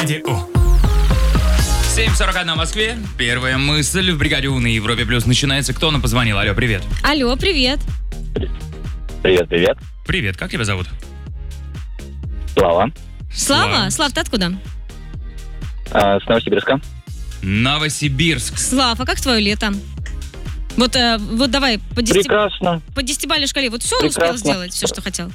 7:41 в Москве. Первая мысль в бригаде У на Европе Плюс начинается. Кто нам позвонил? Алло, привет. Алло, привет. Привет. Привет, как тебя зовут? Слава. Слава? Слав, ты откуда? С Новосибирска. Новосибирск. Слав, а как твое лето? Вот давай, по 10-бальной шкале. Вот все успел сделать, все, что хотел?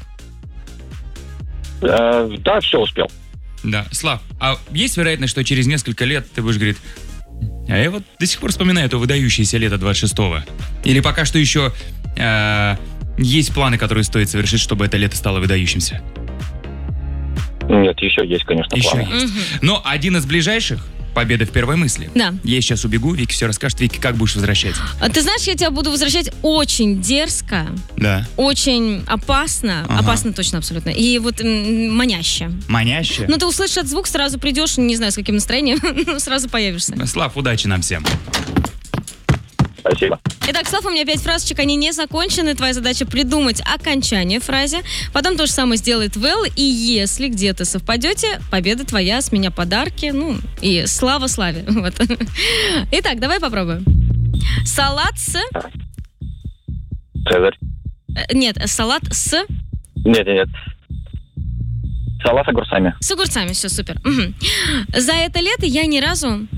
Да, все успел. Да, Слав, а есть вероятность, что через несколько лет ты будешь говорить: а я вот до сих пор вспоминаю то выдающееся лето 26-го? Или пока что еще есть планы, которые стоит совершить, чтобы это лето стало выдающимся? Нет, еще есть, конечно, Еще планы. есть. Но один из ближайших — победа в первой мысли. Да. Я сейчас убегу, Вики все расскажет. Вики, как будешь возвращать? Ты знаешь, я тебя буду возвращать очень дерзко, Да. очень опасно. Ага. Опасно точно, абсолютно. И вот маняще. Маняще? Ну, ты услышишь этот звук, сразу придешь, не знаю, с каким настроением, но сразу появишься. Слав, удачи нам всем. Спасибо. Итак, Слав, у меня 5 фразочек, они не закончены. Твоя задача придумать окончание фразе. Потом то же самое сделает Вэл. И если где-то совпадете, победа твоя, с меня подарки. Ну, и слава славе. Вот. Итак, давай попробуем. Салат с... Цезарь. Нет, салат с... Нет. Салат с огурцами. С огурцами, все, супер. Угу. За это лето я ни разу...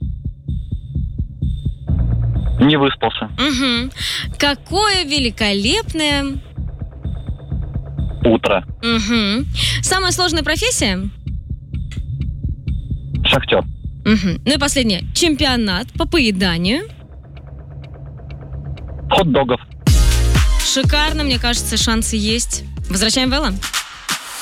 Не выспался. Угу. Какое великолепное... Утро. Угу. Самая сложная профессия? Шахтер. Угу. Ну и последнее. Чемпионат по поеданию. Хот-догов. Шикарно, мне кажется, шансы есть. Возвращаем Вэлла.